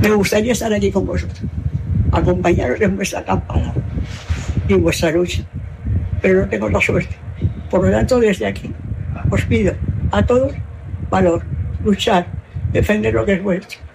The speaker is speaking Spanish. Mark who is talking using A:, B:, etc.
A: Me gustaría estar allí con vosotros, acompañaros en vuestra acampada y en vuestra lucha, pero no tengo la suerte. Por lo tanto, desde aquí os pido a todos valor, luchar, defender lo que es vuestro.